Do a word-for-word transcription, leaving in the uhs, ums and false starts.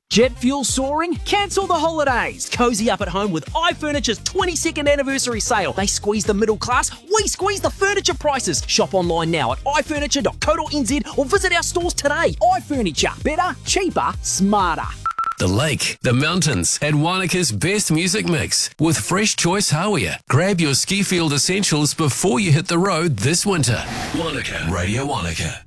Jet fuel soaring? Cancel the holidays. Cozy up at home with iFurniture's twenty-second anniversary sale. They squeeze the middle class, we squeeze the furniture prices. Shop online now at i furniture dot co dot n z or visit our stores today. iFurniture. Better, cheaper, smarter. The lake, the mountains, and Wanaka's best music mix with Fresh Choice Hawea. Grab your ski field essentials before you hit the road this winter. Wanaka, Radio Wanaka.